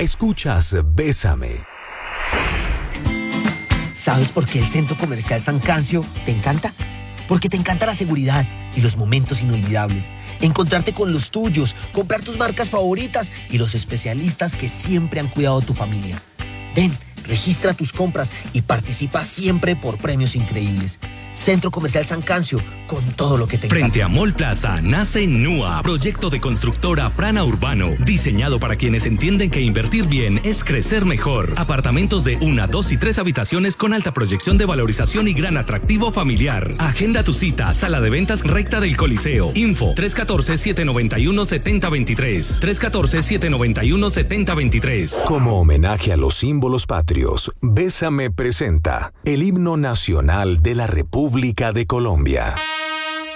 Escuchas Bésame. ¿Sabes por qué el Centro Comercial San Cancio te encanta? Porque te encanta la seguridad y los momentos inolvidables. Encontrarte con los tuyos, comprar tus marcas favoritas y los especialistas que siempre han cuidado tu familia. Ven, registra tus compras y participa siempre por premios increíbles. Centro Comercial San Cancio, con todo lo que te encanta. Frente a Mall Plaza nace NUA, proyecto de constructora Prana Urbano, diseñado para quienes entienden que invertir bien es crecer mejor. Apartamentos de 1, 2 y 3 habitaciones con alta proyección de valorización y gran atractivo familiar. Agenda tu cita, sala de ventas recta del Coliseo. Info 314-791-7023. 314-791-7023. Como homenaje a los símbolos patrios, Bésame presenta el himno nacional de la República de Colombia.